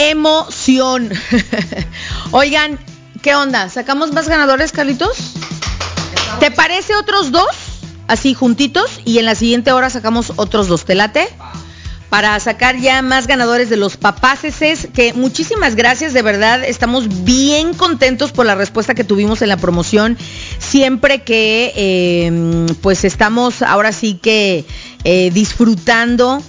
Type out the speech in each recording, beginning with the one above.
emoción. Oigan, ¿qué onda? ¿Sacamos más ganadores, Carlitos? ¿Te parece otros dos? Así juntitos, y en la siguiente hora sacamos otros dos. ¿Te late? Para sacar ya más ganadores de los papaceses, que muchísimas gracias, de verdad, estamos bien contentos por la respuesta que tuvimos en la promoción, siempre que pues estamos ahora sí que disfrutando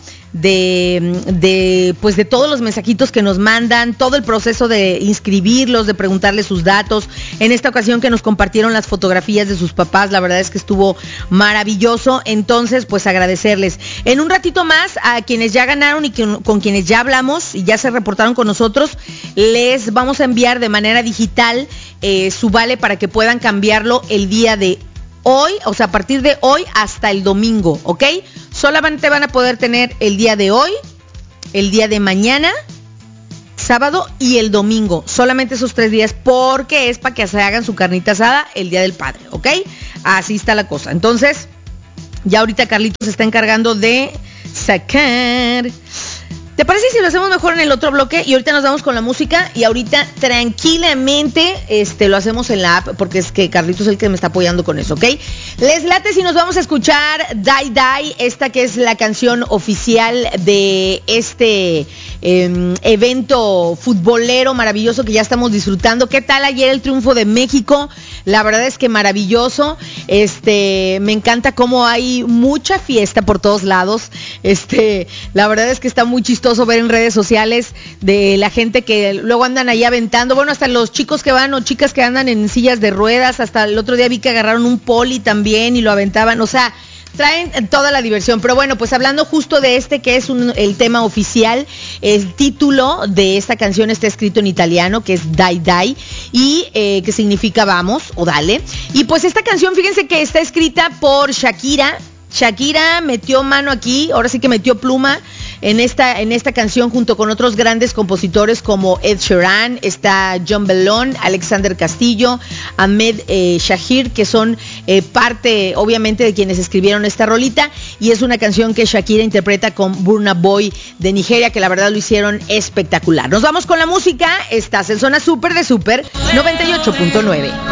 de todos los mensajitos que nos mandan, todo el proceso de inscribirlos, de preguntarles sus datos. En esta ocasión que nos compartieron las fotografías de sus papás, la verdad es que estuvo maravilloso. Entonces, pues agradecerles. En un ratito más, a quienes ya ganaron y con quienes ya hablamos y ya se reportaron con nosotros, les vamos a enviar de manera digital su vale para que puedan cambiarlo el día de hoy, o sea, a partir de hoy hasta el domingo, ¿ok? Solamente van a poder tener el día de hoy, el día de mañana, sábado y el domingo. Solamente esos 3 días, porque es para que se hagan su carnita asada el día del padre, ¿ok? Así está la cosa. Entonces, ya ahorita Carlitos se está encargando de sacar. ¿Te parece si lo hacemos mejor en el otro bloque? Y ahorita nos vamos con la música y ahorita tranquilamente lo hacemos en la app, porque es que Carlitos es el que me está apoyando con eso, ¿ok? Les late si nos vamos a escuchar Die Die, esta que es la canción oficial de este evento futbolero maravilloso que ya estamos disfrutando. ¿Qué tal ayer el triunfo de México? La verdad es que maravilloso. Me encanta cómo hay mucha fiesta por todos lados. La verdad es que está muy chistoso ver en redes sociales de la gente que luego andan ahí aventando, bueno, hasta los chicos que van o chicas que andan en sillas de ruedas, hasta el otro día vi que agarraron un poli también y lo aventaban, o sea, traen toda la diversión. Pero bueno, pues hablando justo de que es el tema oficial, el título de esta canción está escrito en italiano, que es Die Die, y que significa vamos o dale. Y pues esta canción, fíjense que está escrita por Shakira. Shakira metió mano aquí, ahora sí que metió pluma en esta canción junto con otros grandes compositores como Ed Sheeran, está John Bellón, Alexander Castillo, Ahmed Shahir, que son parte obviamente de quienes escribieron esta rolita, y es una canción que Shakira interpreta con Burna Boy de Nigeria, que la verdad lo hicieron espectacular. Nos vamos con la música, estás en Zona Super de Super 98.9.